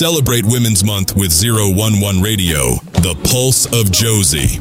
Celebrate Women's Month with 011 Radio, the pulse of Josie.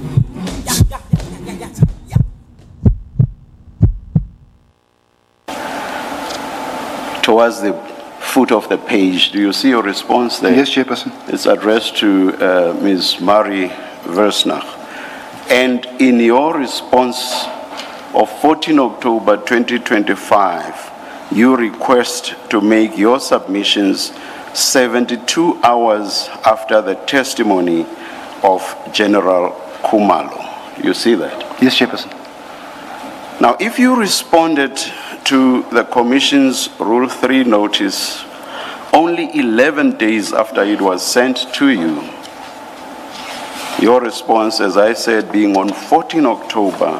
Towards the foot of the page, do you see your response there? Yes, Chairperson. It's addressed to Ms. Marie Versnach. And in your response of 14 October 2025, you request to make your submissions 72 hours after the testimony of General Khumalo. You see that? Yes, Chairperson. Now, if you responded to the Commission's Rule 3 notice only 11 days after it was sent to you, your response, as I said, being on 14 October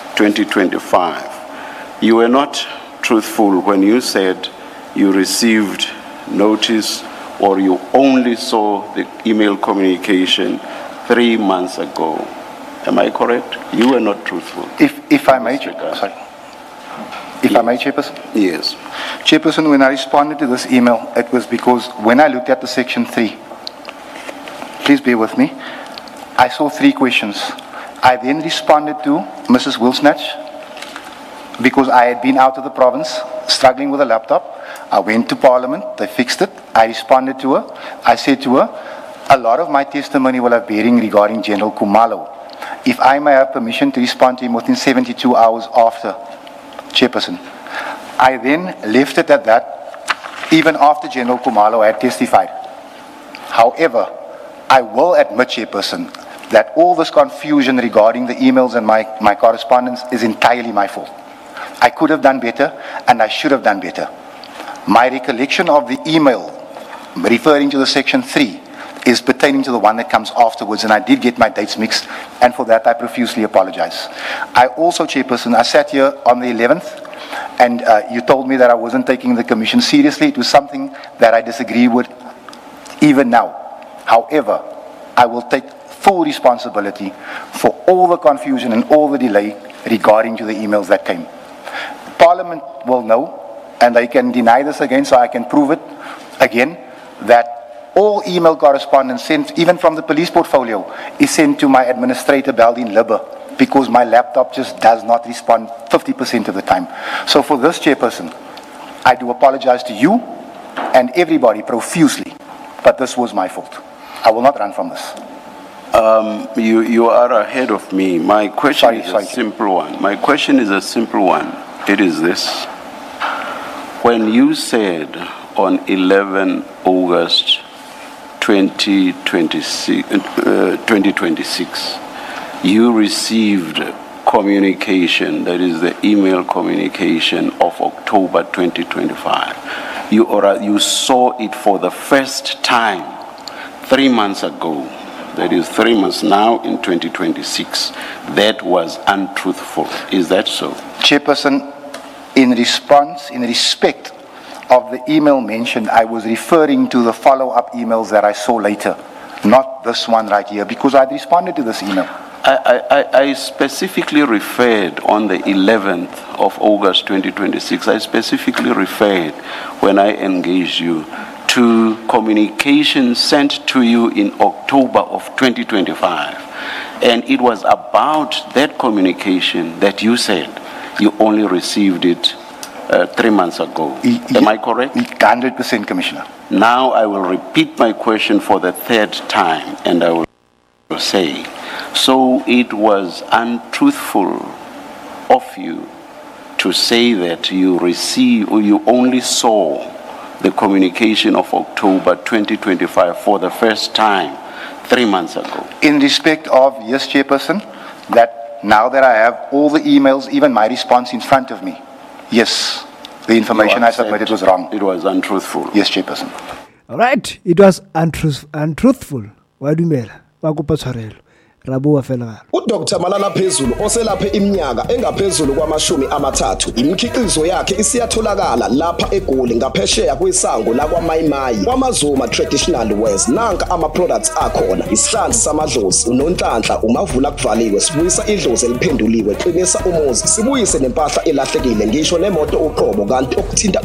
2025, you were not truthful when you said you received notice or you only saw the email communication 3 months ago. Am I correct? You were not truthful. If I may, sorry. If I may, Chairperson? Yes. Chairperson, when I responded to this email, it was because when I looked at the Section 3, please bear with me, I saw 3 questions. I then responded to Mrs. Wilsnatch because I had been out of the province, struggling with a laptop. I went to Parliament, they fixed it. I responded to her. I said to her, a lot of my testimony will have bearing regarding General Khumalo. If I may have permission to respond to him within 72 hours after, Chairperson. I then left it at that, even after General Khumalo had testified. However, I will admit, Chairperson, that all this confusion regarding the emails and my correspondence is entirely my fault. I could have done better, and I should have done better. My recollection of the email referring to the Section 3 is pertaining to the one that comes afterwards, and I did get my dates mixed, and for that I profusely apologize. I also, Chairperson, I sat here on the 11th, and you told me that I wasn't taking the Commission seriously. It was something that I disagree with even now. However, I will take full responsibility for all the confusion and all the delay regarding to the emails that came. Parliament will know, and they can deny this again, so I can prove it again, that all email correspondence sent, even from the police portfolio, is sent to my administrator, Baldine Libber, because my laptop just does not respond 50% of the time. So for this, Chairperson, I do apologize to you and everybody profusely, but this was my fault. I will not run from this. You are ahead of me. My question is a simple one. My question is a simple one. It is this. When you said on 11 August 2026, you received communication, that is the email communication of October 2025. You saw it for the first time 3 months ago. That is 3 months now in 2026. That was untruthful. Is that so? Chairperson, in respect of the email mentioned, I was referring to the follow-up emails that I saw later, not this one right here, because I'd responded to this email. I specifically referred on the 11th of August 2026, I specifically referred when I engaged you to communication sent to you in October of 2025. And it was about that communication that you said you only received it 3 months ago. Am I correct? 100%, Commissioner. Now I will repeat my question for the 3rd time, and I will say, so it was untruthful of you to say that you only saw the communication of October 2025 for the first time 3 months ago. In respect of, yes, Chairperson, that now that I have all the emails, even my response in front of me, yes, the information I submitted was wrong. It was untruthful. Yes, Chairperson. All right, it was untruthful. Wadumela, wakupa tshwarelo. uDr Malala Phezulu oselaphe iminyaka engaphezulu kwama-30 imikhiqizo yakhe isiyatholakala lapha eGoli ngaphesheya kwesango lakwaMayimayi kwaMazuma Traditional Wares. Nanka ama-products akhona: isihlanzi samadlozi, unonhlanhla, umavula kuvaliwe, sibuyisa idlozi eliphenduliwe, qinisa umuzi, sibuyise nempahla elahlekile, ngisho nemoto uqobo, kanti okuthinta